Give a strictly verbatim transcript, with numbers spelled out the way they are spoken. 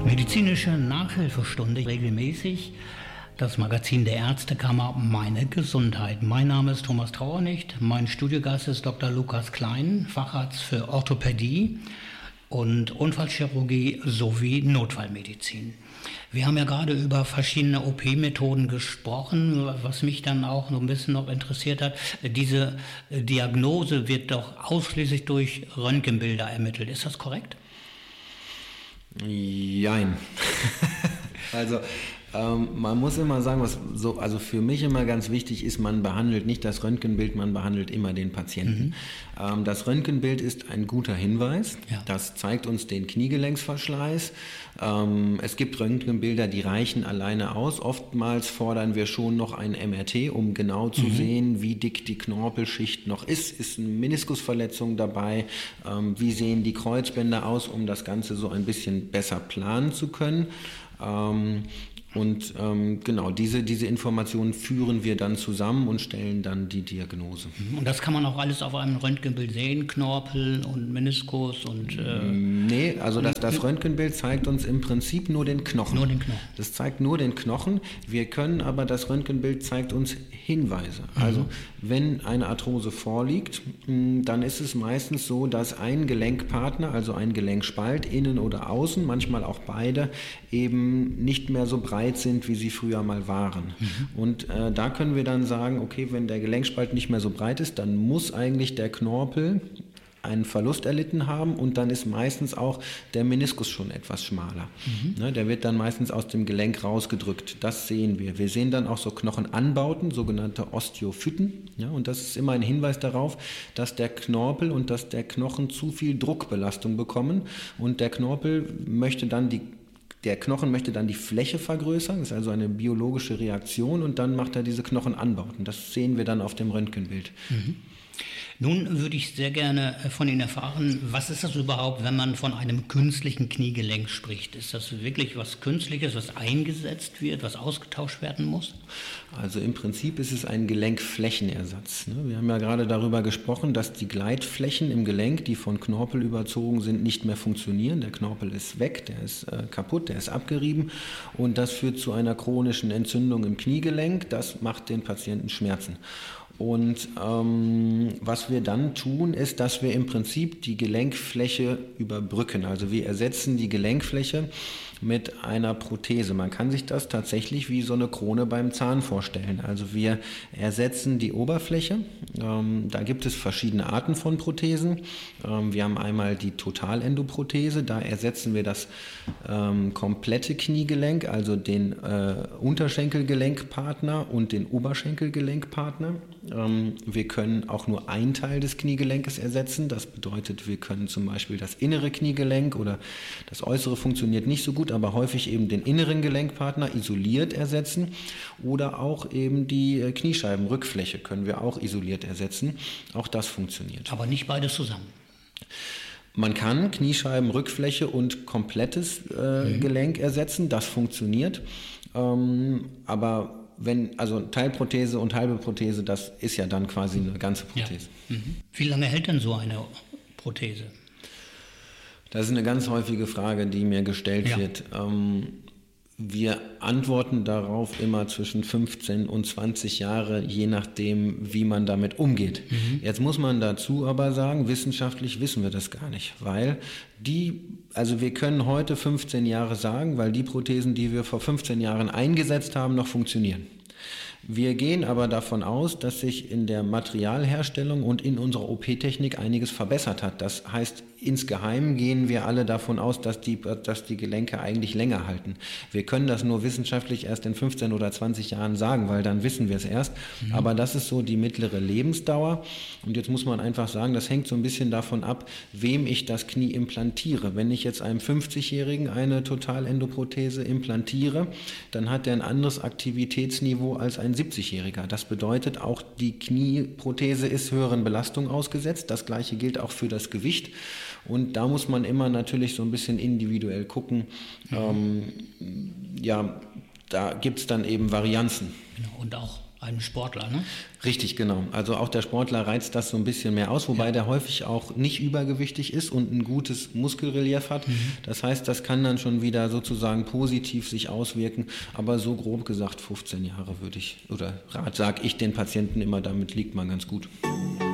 Medizinische Nachhilfestunde regelmäßig. Das Magazin der Ärztekammer Meine Gesundheit. Mein Name ist Thomas Trauernicht. Mein Studiogast ist Doktor Lukas Klein, Facharzt für Orthopädie und Unfallchirurgie sowie Notfallmedizin. Wir haben ja gerade über verschiedene O P-Methoden gesprochen, was mich dann auch noch ein bisschen noch interessiert hat. Diese Diagnose wird doch ausschließlich durch Röntgenbilder ermittelt. Ist das korrekt? Jein. Also ähm, man muss immer sagen, was so, also für mich immer ganz wichtig ist, man behandelt nicht das Röntgenbild, man behandelt immer den Patienten. Mhm. Ähm, das Röntgenbild ist ein guter Hinweis. Ja. Das zeigt uns den Kniegelenksverschleiß. Ähm, es gibt Röntgenbilder, die reichen alleine aus. Oftmals fordern wir schon noch ein M R T, um genau zu mhm. sehen, wie dick die Knorpelschicht noch ist. Ist eine Meniskusverletzung dabei? Ähm, wie sehen die Kreuzbänder aus, um das Ganze so ein bisschen besser planen zu können? Ähm, Und ähm, genau, diese, diese Informationen führen wir dann zusammen und stellen dann die Diagnose. Und das kann man auch alles auf einem Röntgenbild sehen, Knorpel und Meniskus und... Äh nee, also das, das Röntgenbild zeigt uns im Prinzip nur den Knochen. Nur den Knochen. Das zeigt nur den Knochen. Wir können aber, das Röntgenbild zeigt uns Hinweise. Mhm. Also wenn eine Arthrose vorliegt, dann ist es meistens so, dass ein Gelenkpartner, also ein Gelenkspalt, innen oder außen, manchmal auch beide, eben nicht mehr so breit sind, wie sie früher mal waren. Mhm. Und äh, da können wir dann sagen, okay, wenn der Gelenkspalt nicht mehr so breit ist, dann muss eigentlich der Knorpel einen Verlust erlitten haben und dann ist meistens auch der Meniskus schon etwas schmaler. Mhm. Ne, der wird dann meistens aus dem Gelenk rausgedrückt. Das sehen wir. Wir sehen dann auch so Knochenanbauten, sogenannte Osteophyten. Ja, und das ist immer ein Hinweis darauf, dass der Knorpel und dass der Knochen zu viel Druckbelastung bekommen und der Knorpel möchte dann die Der Knochen möchte dann die Fläche vergrößern, das ist also eine biologische Reaktion und dann macht er diese Knochenanbauten. Das sehen wir dann auf dem Röntgenbild. Mhm. Nun würde ich sehr gerne von Ihnen erfahren, was ist das überhaupt, wenn man von einem künstlichen Kniegelenk spricht? Ist das wirklich was Künstliches, was eingesetzt wird, was ausgetauscht werden muss? Also im Prinzip ist es ein Gelenkflächenersatz. Wir haben ja gerade darüber gesprochen, dass die Gleitflächen im Gelenk, die von Knorpel überzogen sind, nicht mehr funktionieren. Der Knorpel ist weg, der ist äh, kaputt, der ist abgerieben und das führt zu einer chronischen Entzündung im Kniegelenk. Das macht den Patienten Schmerzen. Und ähm, was wir dann tun, ist, dass wir im Prinzip die Gelenkfläche überbrücken. Also wir ersetzen die Gelenkfläche mit einer Prothese. Man kann sich das tatsächlich wie so eine Krone beim Zahn vorstellen. Also wir ersetzen die Oberfläche. Ähm, da gibt es verschiedene Arten von Prothesen. Ähm, wir haben einmal die Totalendoprothese. Da ersetzen wir das ähm, komplette Kniegelenk, also den äh, Unterschenkelgelenkpartner und den Oberschenkelgelenkpartner. Ähm, wir können auch nur einen Teil des Kniegelenkes ersetzen. Das bedeutet, wir können zum Beispiel das innere Kniegelenk oder das äußere funktioniert nicht so gut, aber häufig eben den inneren Gelenkpartner isoliert ersetzen oder auch eben die Kniescheibenrückfläche können wir auch isoliert ersetzen. Auch das funktioniert. Aber nicht beides zusammen. Man kann Kniescheibenrückfläche und komplettes äh, mhm. Gelenk ersetzen, das funktioniert. Ähm, aber wenn, also Teilprothese und halbe Prothese, das ist ja dann quasi eine ganze Prothese. Ja. Mhm. Wie lange hält denn so eine Prothese? Das ist eine ganz häufige Frage, die mir gestellt ja. wird. Ähm, wir antworten darauf immer zwischen fünfzehn und zwanzig Jahre, je nachdem, wie man damit umgeht. Mhm. Jetzt muss man dazu aber sagen, wissenschaftlich wissen wir das gar nicht, weil die, also wir können heute fünfzehn Jahre sagen, weil die Prothesen, die wir vor fünfzehn Jahren eingesetzt haben, noch funktionieren. Wir gehen aber davon aus, dass sich in der Materialherstellung und in unserer O P-Technik einiges verbessert hat. Das heißt, insgeheim gehen wir alle davon aus, dass die, dass die Gelenke eigentlich länger halten. Wir können das nur wissenschaftlich erst in fünfzehn oder zwanzig Jahren sagen, weil dann wissen wir es erst. Mhm. Aber das ist so die mittlere Lebensdauer. Und jetzt muss man einfach sagen, das hängt so ein bisschen davon ab, wem ich das Knie implantiere. Wenn ich jetzt einem fünfzigjährigen eine Totalendoprothese implantiere, dann hat er ein anderes Aktivitätsniveau als ein siebzigjähriger. Das bedeutet, auch die Knieprothese ist höheren Belastungen ausgesetzt. Das Gleiche gilt auch für das Gewicht. Und da muss man immer natürlich so ein bisschen individuell gucken. Mhm. Ähm, ja, da gibt es dann eben Varianzen. Genau. Und auch einen Sportler, ne? Richtig, genau. Also auch der Sportler reizt das so ein bisschen mehr aus, wobei ja. der häufig auch nicht übergewichtig ist und ein gutes Muskelrelief hat. Mhm. Das heißt, das kann dann schon wieder sozusagen positiv sich auswirken. Aber so grob gesagt, fünfzehn Jahre würde ich, oder Rat sage ich den Patienten immer, damit liegt man ganz gut.